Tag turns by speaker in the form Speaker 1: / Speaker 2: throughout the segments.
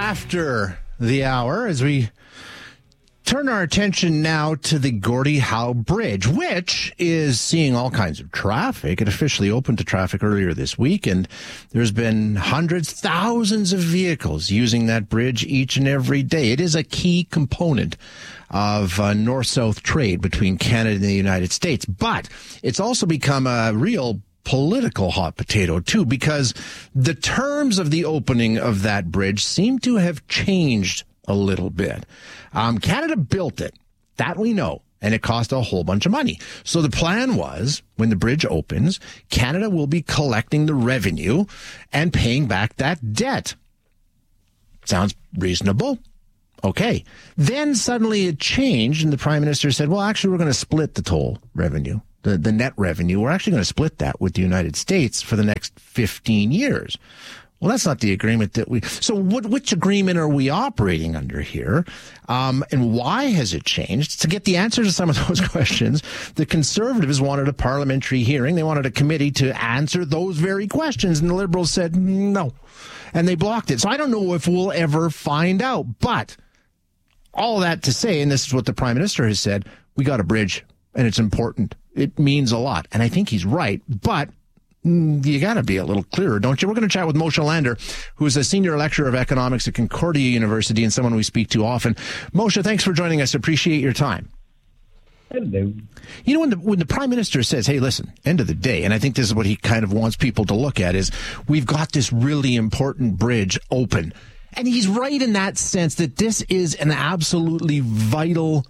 Speaker 1: after the hour as we turn our attention now to the Gordie Howe Bridge, which is seeing all kinds of traffic. It officially opened to traffic earlier this week, and there's been hundreds, thousands of vehicles using that bridge each and every day. It is a key component of north-south trade between Canada and the United States, but it's also become a real political hot potato too, because the terms of the opening of that bridge seem to have changed a little bit. Canada built it, that we know, and it cost a whole bunch of money. So the plan was, when the bridge opens, Canada will be collecting the revenue and paying back that debt. Sounds reasonable. Okay. Then suddenly it changed, and the Prime Minister said, well, actually, we're going to split the toll revenue, the net revenue. We're actually going to split that with the United States for the next 15 years. Well, that's not the agreement that so which agreement are we operating under here? And why has it changed? To get the answer to some of those questions, the Conservatives wanted a parliamentary hearing. They wanted a committee to answer those very questions. And the Liberals said no. And they blocked it. So I don't know if we'll ever find out. But all that to say, and this is what the Prime Minister has said, we got a bridge and it's important. It means a lot. And I think he's right. But you got to be a little clearer, don't you? We're going to chat with Moshe Lander, who is a senior lecturer of economics at Concordia University and someone we speak to often. Moshe, thanks for joining us. Appreciate your time.
Speaker 2: Hello.
Speaker 1: You know, when the Prime Minister says, hey, listen, end of the day, and I think this is what he kind of wants people to look at, is we've got this really important bridge open. And he's right in that sense that this is an absolutely vital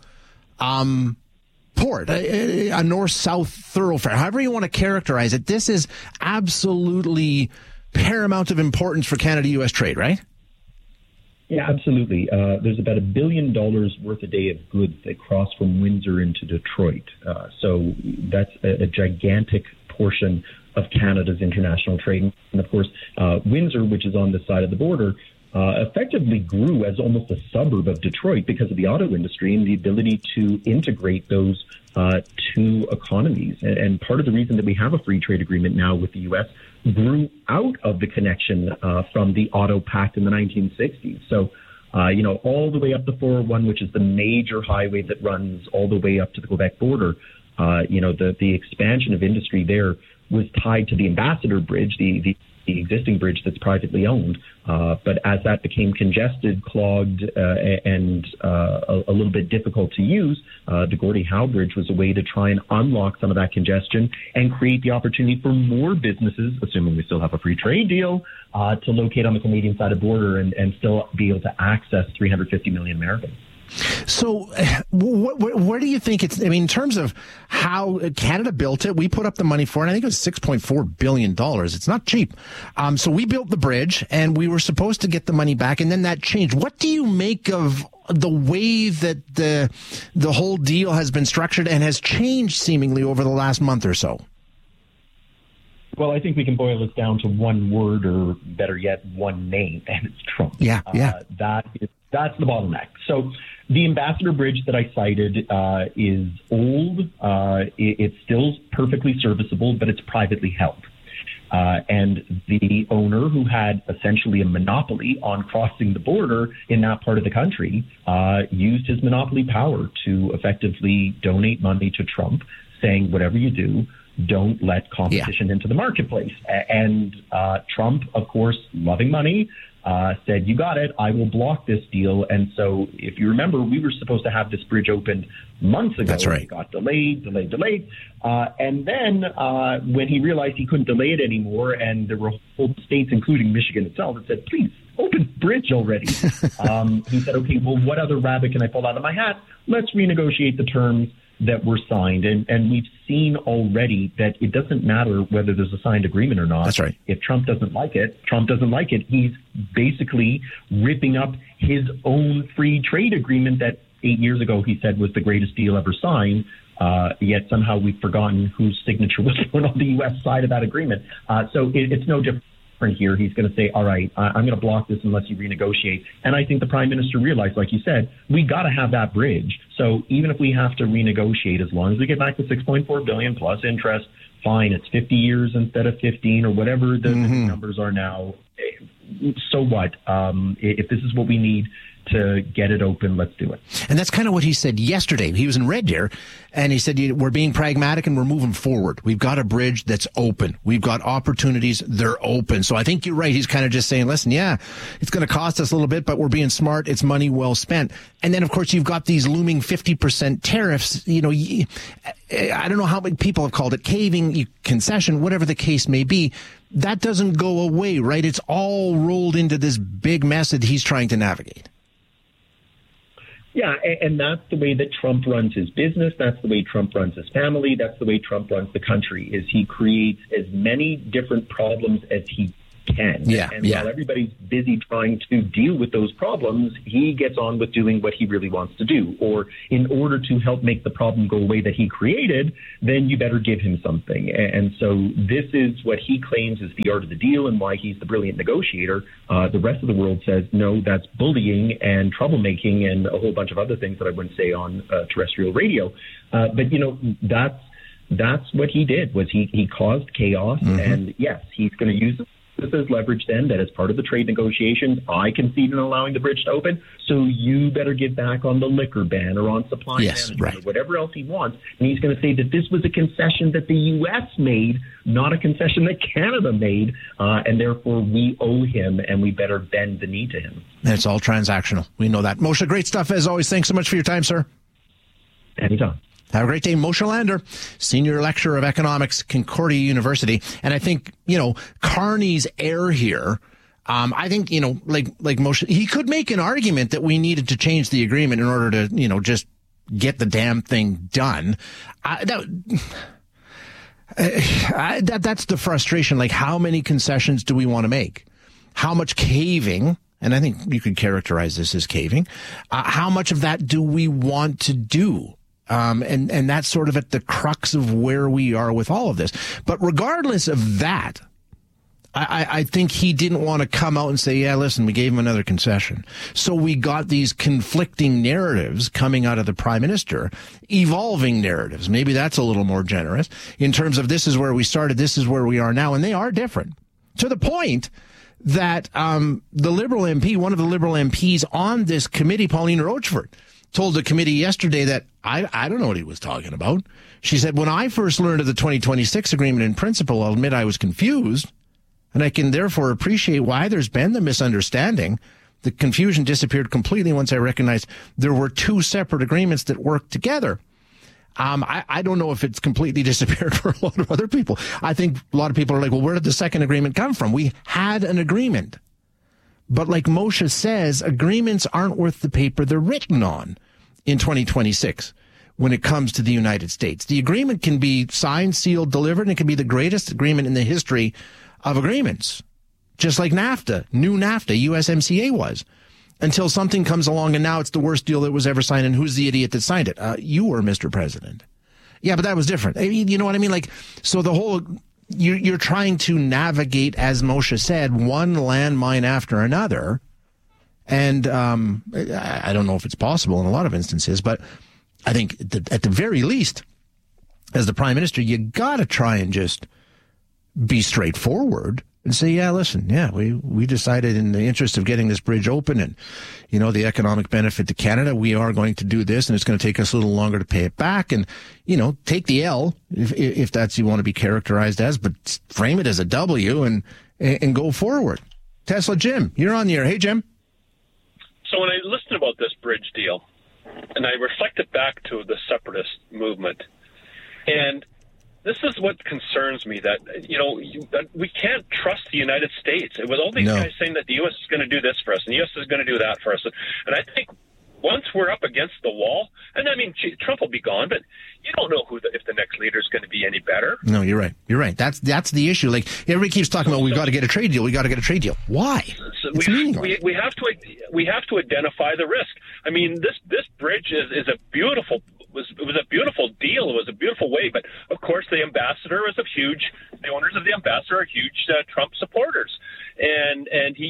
Speaker 1: port, a north-south thoroughfare, however you want to characterize it. This is absolutely paramount of importance for Canada-U.S. trade, right?
Speaker 2: Yeah, absolutely. There's about $1 billion worth a day of goods that cross from Windsor into Detroit. So that's a gigantic portion of Canada's international trade. And of course, Windsor, which is on this side of the border, effectively grew as almost a suburb of Detroit because of the auto industry and the ability to integrate those two economies. And part of the reason that we have a free trade agreement now with the U.S. grew out of the connection from the Auto Pact in the 1960s. So, all the way up the 401, which is the major highway that runs all the way up to the Quebec border, the expansion of industry there was tied to the Ambassador Bridge, the existing bridge that's privately owned. But as that became congested, clogged, and a little bit difficult to use, the Gordie Howe Bridge was a way to try and unlock some of that congestion and create the opportunity for more businesses, assuming we still have a free trade deal, to locate on the Canadian side of the border and still be able to access 350 million Americans.
Speaker 1: So where do you think it's, in terms of how Canada built it, we put up the money for it. I think it was $6.4 billion. It's not cheap. So we built the bridge and we were supposed to get the money back, and then that changed. What do you make of the way that the whole deal has been structured and has changed seemingly over the last month or so?
Speaker 2: Well, I think we can boil this down to one word, or better yet, one name, and it's Trump.
Speaker 1: Yeah.
Speaker 2: That's the bottleneck. So the Ambassador Bridge that I cited is old. It's still perfectly serviceable, but it's privately held. And the owner, who had essentially a monopoly on crossing the border in that part of the country, used his monopoly power to effectively donate money to Trump, saying, whatever you do, don't let competition into the marketplace. And Trump, of course, loving money, said, you got it, I will block this deal. And so if you remember, we were supposed to have this bridge opened months ago.
Speaker 1: That's right.
Speaker 2: It got delayed. And then when he realized he couldn't delay it anymore, and there were whole states, including Michigan itself, that said, please, open bridge already. He said, okay, well, what other rabbit can I pull out of my hat? Let's renegotiate the terms that were signed. And we've seen already that it doesn't matter whether there's a signed agreement or not.
Speaker 1: That's right.
Speaker 2: If Trump doesn't like it, He's basically ripping up his own free trade agreement that 8 years ago he said was the greatest deal ever signed. Yet somehow we've forgotten whose signature was put on the U.S. side of that agreement. So it's no different here. He's going to say, all right, I'm going to block this unless you renegotiate. And I think the Prime Minister realized, like you said, we got to have that bridge. So even if we have to renegotiate, as long as we get back to $6.4 billion plus interest, fine, it's 50 years instead of 15 or whatever the numbers are now. so what? If this is what we need to get it open, let's do it.
Speaker 1: And that's kind of what he said yesterday. He was in Red Deer, and he said, we're being pragmatic and we're moving forward. We've got a bridge that's open. We've got opportunities. They're open. So I think you're right. He's kind of just saying, listen, yeah, it's going to cost us a little bit, but we're being smart. It's money well spent. And then, of course, you've got these looming 50% tariffs. You know, I don't know how many people have called it caving, concession, whatever the case may be. That doesn't go away, right? It's all rolled into this big mess that he's trying to navigate.
Speaker 2: Yeah, and that's the way that Trump runs his business. That's the way Trump runs his family. That's the way Trump runs the country, is he creates as many different problems as he can. While everybody's busy trying to deal with those problems, he gets on with doing what he really wants to do. Or in order to help make the problem go away that he created, then you better give him something. And so this is what he claims is the art of the deal and why he's the brilliant negotiator. The rest of the world says, no, that's bullying and troublemaking and a whole bunch of other things that I wouldn't say on terrestrial radio. But, you know, that's what he did, was he caused chaos. And yes, he's going to use this as leverage then, that as part of the trade negotiations, I concede in allowing the bridge to open, so you better give back on the liquor ban or on supply management or whatever else he wants. And he's going to say that this was a concession that the U.S. made, not a concession that Canada made, and therefore we owe him and we better bend the knee to him.
Speaker 1: And it's all transactional. We know that. Moshe, great stuff as always. Thanks so much for your time, sir.
Speaker 2: Anytime.
Speaker 1: Have a great day. Moshe Lander, Senior Lecturer of Economics, Concordia University. And I think, you know, Carney's error here, I think, you know, like Moshe, he could make an argument that we needed to change the agreement in order to, you know, just get the damn thing done. That's the frustration. Like, how many concessions do we want to make? How much caving? And I think you could characterize this as caving. How much of that do we want to do? And that's sort of at the crux of where we are with all of this. But regardless of that, I think he didn't want to come out and say, yeah, listen, we gave him another concession. So we got these conflicting narratives coming out of the prime minister, evolving narratives. Maybe that's a little more generous in terms of this is where we started, this is where we are now. And they are different, to the point that the Liberal MP, one of the Liberal MPs on this committee, Paulina Rochford, told the committee yesterday that I don't know what he was talking about. She said, when I first learned of the 2026 agreement in principle, I'll admit I was confused, and I can therefore appreciate why there's been the misunderstanding. The confusion disappeared completely once I recognized there were two separate agreements that worked together. I don't know if it's completely disappeared for a lot of other people. I think a lot of people are like, well, where did the second agreement come from? We had an agreement. But like Moshe says, agreements aren't worth the paper they're written on in 2026 when it comes to the United States. The agreement can be signed, sealed, delivered, and it can be the greatest agreement in the history of agreements. Just like NAFTA, new NAFTA, USMCA was. Until something comes along and now it's the worst deal that was ever signed, and who's the idiot that signed it? You were, Mr. President. Yeah, but that was different. I mean, you know what I mean? Like, so the whole... You're trying to navigate, as Moshe said, one landmine after another. And I don't know if it's possible in a lot of instances, but I think at the very least, as the prime minister, you got to try and just be straightforward and say, yeah, listen, yeah, we decided in the interest of getting this bridge open and, you know, the economic benefit to Canada, we are going to do this, and it's going to take us a little longer to pay it back, and, you know, take the L if that's you want to be characterized as, but frame it as a W and go forward. Tesla Jim, you're on the air. Hey, Jim.
Speaker 3: So when I listened about this bridge deal, and I reflected back to the separatist movement, and this is what concerns me, that, you know, that we can't trust the United States. It was all these guys saying that the U.S. is going to do this for us and the U.S. is going to do that for us. And I think once we're up against the wall, and I mean, Trump will be gone, but you don't know if the next leader is going to be any better.
Speaker 1: No, you're right. You're right. That's the issue. Like, everybody keeps talking about, we've got to get a trade deal. We got to get a trade deal. Why? It's meaningless.
Speaker 3: We have to identify the risk. I mean, this bridge is a beautiful. It was a beautiful deal. It was a beautiful way, but of course the owners of the Ambassador are huge Trump supporters, and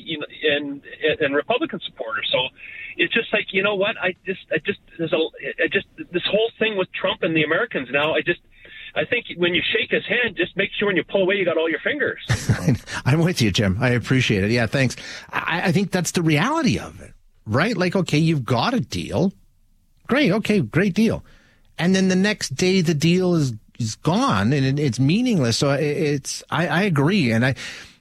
Speaker 3: Republican supporters. So it's just like, you know what? This whole thing with Trump and the Americans now. I think when you shake his hand, just make sure when you pull away, you got all your fingers.
Speaker 1: I'm with you, Jim. I appreciate it. Yeah, thanks. I think that's the reality of it, right? Like, okay, you've got a deal. Great. Okay, great deal. And then the next day, the deal is gone and it's meaningless. So I agree. And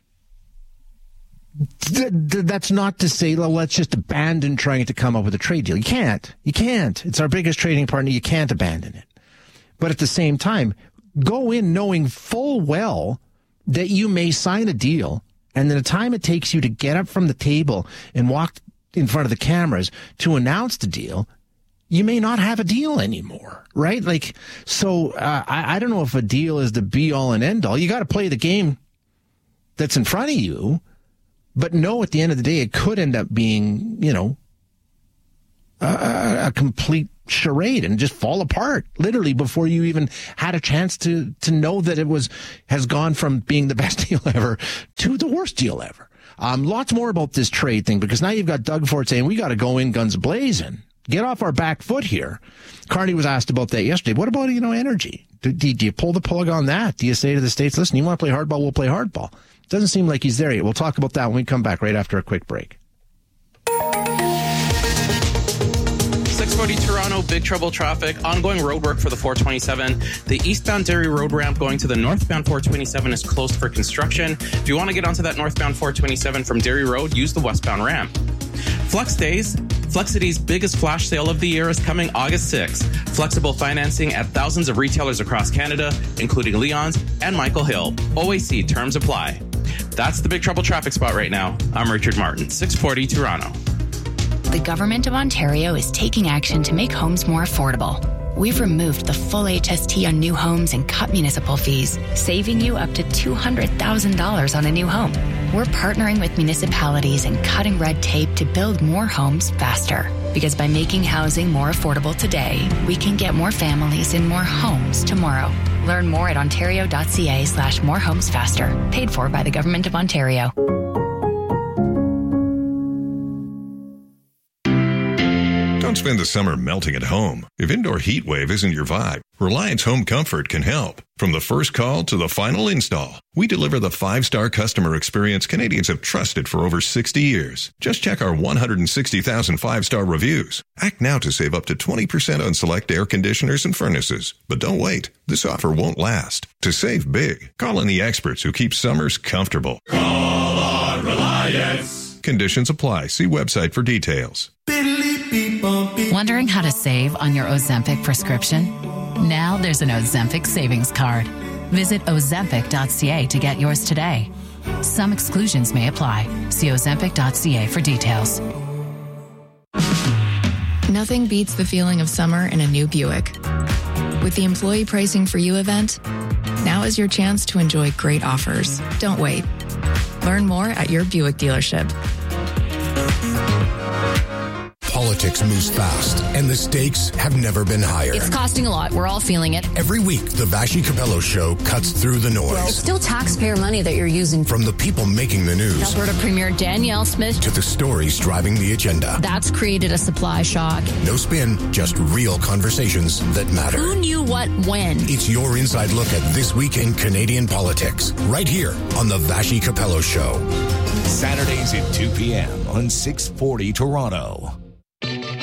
Speaker 1: that's not to say, well, let's just abandon trying to come up with a trade deal. You can't. It's our biggest trading partner. You can't abandon it. But at the same time, go in knowing full well that you may sign a deal, and the time it takes you to get up from the table and walk in front of the cameras to announce the deal, you may not have a deal anymore, right? Like, so I don't know if a deal is the be-all and end-all. You got to play the game that's in front of you. But no, at the end of the day, it could end up being, a complete charade and just fall apart literally before you even had a chance to know that has gone from being the best deal ever to the worst deal ever. Lots more about this trade thing, because now you've got Doug Ford saying we got to go in guns blazing, get off our back foot here. Carney was asked about that yesterday. What about, energy? Do you pull the plug on that? Do you say to the states, listen, you want to play hardball, we'll play hardball? Doesn't seem like he's there yet. We'll talk about that when we come back right after a quick break.
Speaker 4: 640 Toronto, big trouble traffic, ongoing road work for the 427. The eastbound Derry Road ramp going to the northbound 427 is closed for construction. If you want to get onto that northbound 427 from Derry Road, use the westbound ramp. Flex Days. Flexity's biggest flash sale of the year is coming August 6th. Flexible financing at thousands of retailers across Canada, including Leon's and Michael Hill. OAC terms apply. That's the big trouble traffic spot right now. I'm Richard Martin, 640 Toronto.
Speaker 5: The Government of Ontario is taking action to make homes more affordable. We've removed the full HST on new homes and cut municipal fees, saving you up to $200,000 on a new home. We're partnering with municipalities and cutting red tape to build more homes faster. Because by making housing more affordable today, we can get more families in more homes tomorrow. Learn more at ontario.ca/morehomesfaster. Paid for by the Government of Ontario.
Speaker 6: Don't spend the summer melting at home. If indoor heat wave isn't your vibe, Reliance Home Comfort can help. From the first call to the final install, we deliver the 5-star customer experience Canadians have trusted for over 60 years. Just check our 160,000 5-star reviews. Act now to save up to 20% on select air conditioners and furnaces. But don't wait. This offer won't last. To save big, call on the experts who keep summers comfortable.
Speaker 7: Call on Reliance.
Speaker 6: Conditions apply. See website for details.
Speaker 8: Wondering how to save on your Ozempic prescription? Now there's an Ozempic savings card. Visit Ozempic.ca to get yours today. Some exclusions may apply. See Ozempic.ca for details.
Speaker 9: Nothing beats the feeling of summer in a new Buick. With the Employee Pricing for You event, now is your chance to enjoy great offers. Don't wait. Learn more at your Buick dealership.
Speaker 10: Politics moves fast, and the stakes have never been higher.
Speaker 11: It's costing a lot. We're all feeling it.
Speaker 10: Every week, the Vassy Capello Show cuts through the noise.
Speaker 11: Well, it's still taxpayer money that you're using.
Speaker 10: From the people making the news.
Speaker 11: Alberta Premier Danielle Smith.
Speaker 10: To the stories driving the agenda.
Speaker 11: That's created a supply shock.
Speaker 10: No spin, just real conversations that matter.
Speaker 11: Who knew what when?
Speaker 10: It's your inside look at this week in Canadian politics. Right here on the Vassy Capello Show.
Speaker 12: Saturdays at 2 p.m. on 640 Toronto.